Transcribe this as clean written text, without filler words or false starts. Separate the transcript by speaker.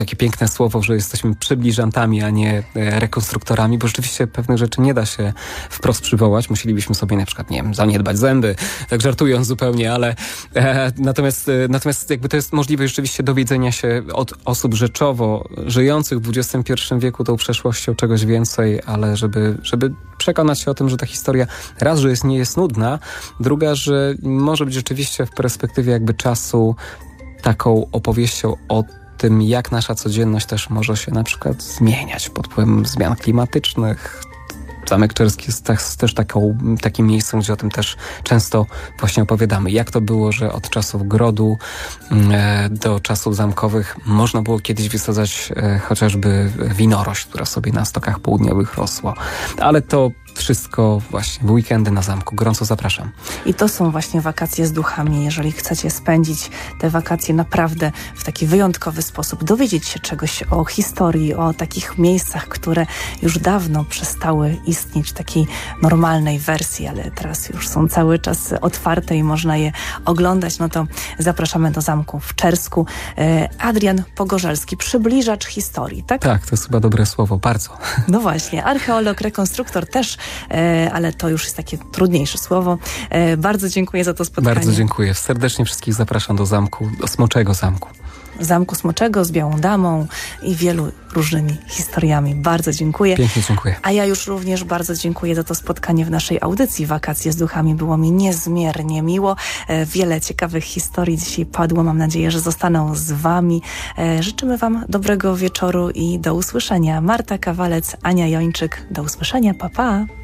Speaker 1: takie piękne słowo, że jesteśmy przybliżantami, a nie rekonstruktorami, bo rzeczywiście pewnych rzeczy nie da się wprost przywołać. Musielibyśmy sobie na przykład, nie wiem, zaniedbać zęby, tak żartując zupełnie, ale natomiast jakby to jest możliwe rzeczywiście dowiedzenia się od osób rzeczowo żyjących w XXI wieku tą przeszłością czegoś więcej, ale żeby przekonać się o tym, że ta historia raz, że nie jest nudna, druga, że może być rzeczywiście w perspektywie jakby czasu taką opowieścią o tym, jak nasza codzienność też może się na przykład zmieniać pod wpływem zmian klimatycznych. Zamek Czerski jest też takim miejscem, gdzie o tym też często właśnie opowiadamy. Jak to było, że od czasów grodu do czasów zamkowych można było kiedyś wysadzać chociażby winorośl, która sobie na stokach południowych rosła. Ale to wszystko właśnie w weekendy na zamku. Gorąco zapraszam.
Speaker 2: I to są właśnie wakacje z duchami. Jeżeli chcecie spędzić te wakacje naprawdę w taki wyjątkowy sposób, dowiedzieć się czegoś o historii, o takich miejscach, które już dawno przestały istnieć w takiej normalnej wersji, ale teraz już są cały czas otwarte i można je oglądać, no to zapraszamy do zamku w Czersku. Adrian Pogorzelski, przybliżacz historii, tak?
Speaker 1: Tak, to jest chyba dobre słowo, bardzo.
Speaker 2: No właśnie, archeolog, rekonstruktor też, ale to już jest takie trudniejsze słowo. Bardzo dziękuję za to spotkanie.
Speaker 1: Bardzo dziękuję. Serdecznie wszystkich zapraszam do zamku, do Smoczego Zamku.
Speaker 2: Zamku Smoczego z Białą Damą i wielu różnymi historiami. Bardzo dziękuję.
Speaker 1: Pięknie dziękuję.
Speaker 2: A ja już również bardzo dziękuję za to spotkanie w naszej audycji Wakacje z duchami. Było mi niezmiernie miło. Wiele ciekawych historii dzisiaj padło. Mam nadzieję, że zostaną z wami. Życzymy wam dobrego wieczoru i do usłyszenia. Marta Kawalec, Ania Jończyk. Do usłyszenia. Pa, pa.